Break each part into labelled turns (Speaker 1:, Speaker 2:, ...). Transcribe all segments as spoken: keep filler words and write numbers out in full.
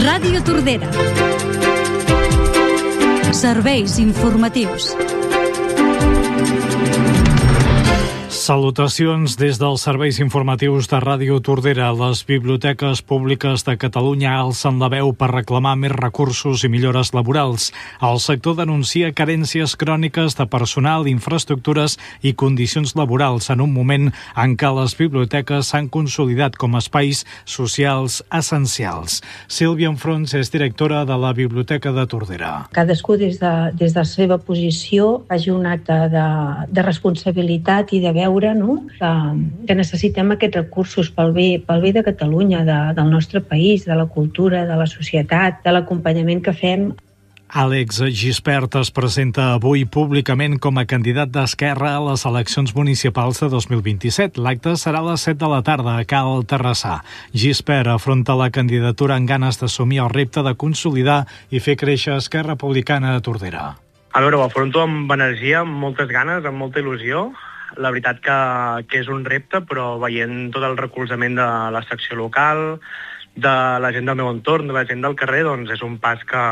Speaker 1: Ràdio Tordera. Serveis informatius.
Speaker 2: Salutacions des dels serveis informatius de Ràdio Tordera. Les biblioteques públiques de Catalunya alcen la veu per reclamar més recursos i millores laborals. El sector denuncia carències cròniques de personal, infraestructures i condicions laborals en un moment en què les biblioteques s'han consolidat com a espais socials essencials. Sílvia Enfrons és directora de la Biblioteca de Tordera.
Speaker 3: Cadascú des de, des de la seva posició faci un acte de, de responsabilitat i de veure no? que, que necessitem aquests recursos pel bé, pel bé de Catalunya, de, del nostre país, de la cultura, de la societat, de l'acompanyament que fem.
Speaker 2: Àlex Gispert es presenta avui públicament com a candidat d'Esquerra a les eleccions municipals de dos mil vint-i-set. L'acte serà a les set de la tarda a Cal Terrassà. Gispert afronta la candidatura amb ganes d'assumir el repte de consolidar i fer créixer Esquerra Republicana de Tordera.
Speaker 4: A veure, ho afronto amb energia, amb moltes ganes, amb molta il·lusió. La veritat que, que és un repte, però veient tot el recolzament de la secció local, de la gent del meu entorn, de la gent del carrer, doncs és un pas que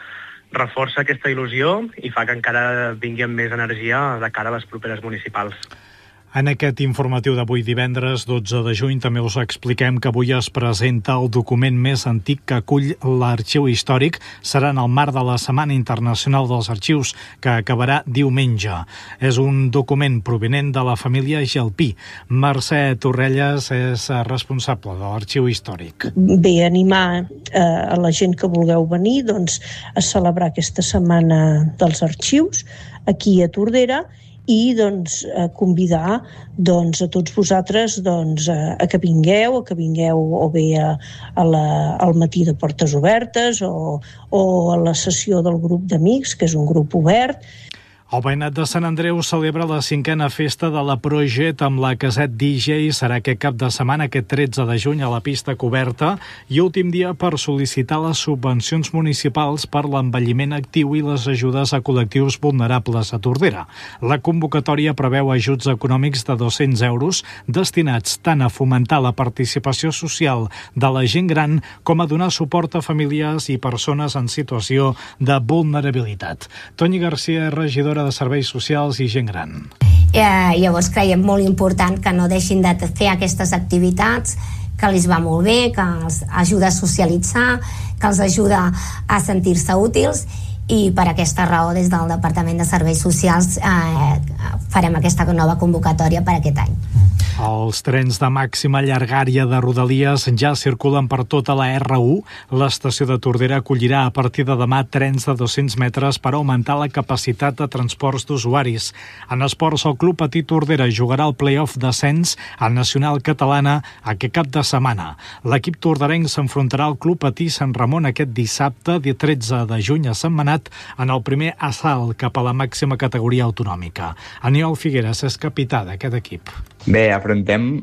Speaker 4: reforça aquesta il·lusió i fa que encara vingui amb més energia de cara a les properes municipals.
Speaker 2: En aquest informatiu d'avui divendres, dotze de juny, també us expliquem que avui es presenta el document més antic que acull l'Arxiu Històric. Serà en el marc de la Setmana Internacional dels Arxius, que acabarà diumenge. És un document provinent de la família Gelpí. Mercè Torrelles és responsable de l'Arxiu Històric.
Speaker 5: Bé, animar eh, a la gent que vulgueu venir doncs, a celebrar aquesta Setmana dels Arxius aquí a Tordera, i doncs, a convidar doncs, a tots vosaltres doncs, a, a que vingueu, a que vingueu o bé a, a la, al matí de portes obertes o, o a la sessió del grup d'amics, que és un grup obert.
Speaker 2: El Veïnat de Sant Andreu celebra la cinquena festa de la Projet amb la Caset D J. Serà aquest cap de setmana, aquest tretze de juny, a la pista coberta, i últim dia per sol·licitar les subvencions municipals per l'envelliment actiu i les ajudes a col·lectius vulnerables a Tordera. La convocatòria preveu ajuts econòmics de dos-cents euros destinats tant a fomentar la participació social de la gent gran com a donar suport a famílies i persones en situació de vulnerabilitat. Toni Garcia és regidora de Serveis Socials i Gent Gran.
Speaker 6: Eh, llavors creiem molt important que no deixin de fer aquestes activitats, que els va molt bé, que els ajuda a socialitzar, que els ajuda a sentir-se útils, i per aquesta raó des del Departament de Serveis Socials eh, farem aquesta nova convocatòria per aquest any.
Speaker 2: Els trens de màxima llargària de Rodalies ja circulen per tota la erra u. L'estació de Tordera acollirà a partir de demà trens de dos-cents metres per augmentar la capacitat de transports d'usuaris. En esports, el Club Patí Tordera jugarà el play-off d'ascens a Nacional Catalana aquest cap de setmana. L'equip torderenc s'enfrontarà al Club Patí Sant Ramon aquest dissabte, dia tretze de juny, a Sentmenat, en el primer assalt cap a la màxima categoria autonòmica. Aniol Figueres és capità d'aquest equip.
Speaker 7: Bé, afrontem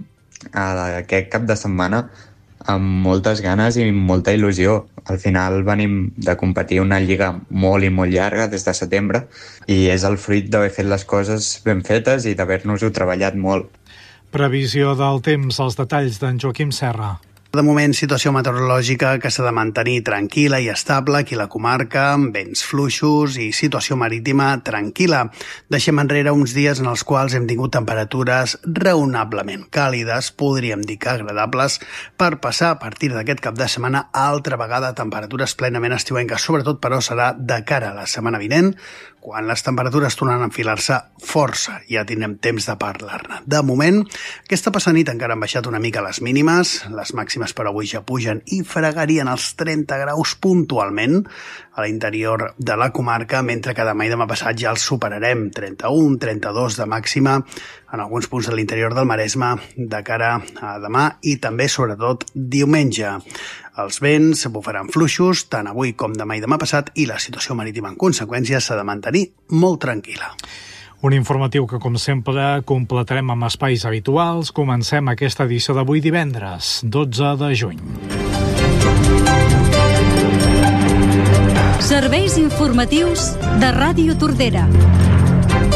Speaker 7: aquest cap de setmana amb moltes ganes i molta il·lusió. Al final venim de competir una lliga molt i molt llarga des de setembre i és el fruit d'haver fet les coses ben fetes i d'haver-nos-ho treballat molt.
Speaker 2: Previsió del temps, els detalls d'en Joaquim Serra.
Speaker 8: De moment, situació meteorològica que s'ha de mantenir tranquil·la i estable aquí a la comarca, amb vents fluixos i situació marítima tranquil·la. Deixem enrere uns dies en els quals hem tingut temperatures raonablement càlides, podríem dir que agradables, per passar a partir d'aquest cap de setmana altra vegada a temperatures plenament estiuenques. Sobretot, però, serà de cara a la setmana vinent, quan les temperatures tornaran a enfilar-se força. Ja tindrem temps de parlar-ne. De moment, aquesta passada nit encara han baixat una mica les mínimes, les màximes per avui ja pugen i fregarien els trenta graus puntualment a l'interior de la comarca, mentre que demà i demà passat ja els superarem, trenta-un, trenta-dos de màxima en alguns punts de l'interior del Maresme de cara a demà i també, sobretot, diumenge. Els vents bufaran fluixos tant avui com demà i demà passat i la situació marítima en conseqüència s'ha de mantenir molt tranquil·la.
Speaker 2: Un informatiu que, com sempre, completarem amb espais habituals. Comencem aquesta edició d'avui divendres, dotze de juny.
Speaker 1: Serveis informatius de Ràdio Tordera.